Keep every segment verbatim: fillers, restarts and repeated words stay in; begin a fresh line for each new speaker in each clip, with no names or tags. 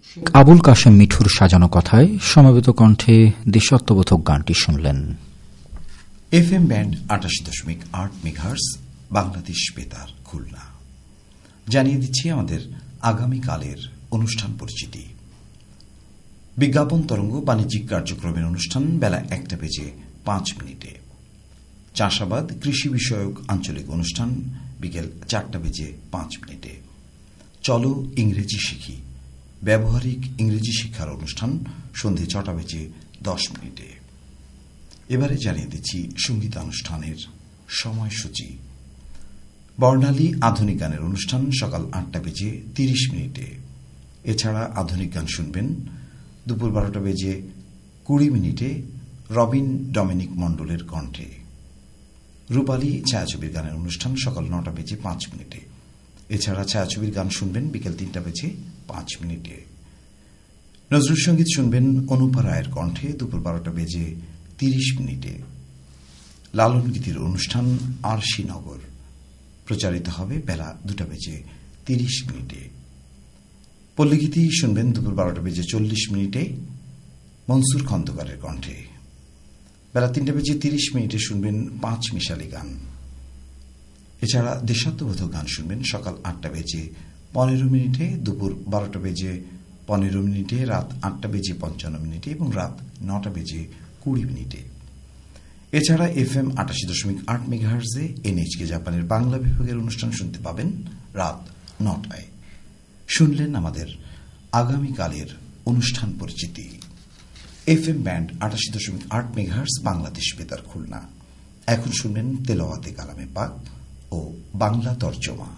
আবুল কাশেম মিঠুর সাজানো কথায় সমবেত কণ্ঠে দেশাত্মবোধক গানটি শুনলেন।
এফ এম ব্যান্ড আটাশি দশমিক আট মেগাহার্জ, বাংলাদেশ বেতার, খুলনা। জানিয়ে দিচ্ছি আমাদের আগামীকালের অনুষ্ঠান পরিচিতি। বিজ্ঞাপন তরঙ্গ বাণিজ্যিক কার্যক্রমের অনুষ্ঠান বেলা একটা বেজে পাঁচ মিনিটে। চাষাবাদ কৃষি বিষয়ক আঞ্চলিক অনুষ্ঠান বিকেল চারটা বেজে পাঁচ মিনিটে। চলো ইংরেজি শিখি ব্যবহারিক ইংরেজি শিক্ষার অনুষ্ঠান সন্ধে ছটা বেজে দশ মিনিটে। এবারে জানিয়ে দিচ্ছি সঙ্গীতানুষ্ঠানের সময়সূচি। বর্ণালী আধুনিক গানের অনুষ্ঠান সকাল আটটা বেজে তিরিশ মিনিটে। এছাড়া আধুনিক গান শুনবেন দুপুর বারোটা বেজে কুড়ি মিনিটে রবিন ডমিনিক মণ্ডলের কণ্ঠে। রূপালী ছায়াছবির গানের অনুষ্ঠান সকাল নটা বেজে পাঁচ মিনিটে। এছাড়া ছায়াছবির গান শুনবেন বিকেল তিনটা বেজে পাঁচ মিনিটে। নজরুল সঙ্গীত শুনবেন অনুপা রায়ের কণ্ঠে দুপুর বারোটা বেজে তিরিশ মিনিটে। লালন গীতির অনুষ্ঠান আরশিনগর প্রচারিত হবে বেলা দুটা বেজে তিরিশ মিনিটে। পল্লীগীতি শুনবেন দুপুর বারোটা বেজে চল্লিশ মিনিটে মনসুর খন্দকারের কণ্ঠে। বেলা তিনটা বেজে তিরিশ মিনিটে শুনবেন পাঁচ মিশালি গান। এছাড়া দেশাত্মবোধক গান শুনবেন সকাল আটটা বেজে পনেরো মিনিটে, দুপুর বারোটা বেজে পনেরো মিনিটে, রাত আটটা বেজে পঞ্চান্ন মিনিটে এবং রাত নটা বেজে কুড়ি মিনিটে। এছাড়া এফ এম আটাশি দশমিক আট মেগাহার্জে এনএইচকে জাপানের বাংলা বিভাগের অনুষ্ঠান শুনতে পাবেন রাত নটায়। শুনলেন আমাদের আগামীকালের অনুষ্ঠান পরিচিতি। এফ এম ব্যান্ড আটাশি দশমিক আট মেগাহার্জ, বাংলাদেশ বেতার, খুলনা। এখন শুনবেন তেলাওয়াতে কালামে পাক ও বাংলা তর্জমা।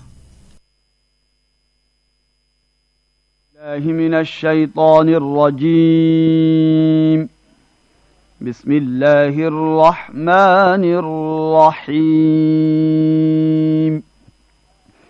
মিনাশ শাইতানির রাজীম। বিসমিল্লাহির রহমানির রহিম।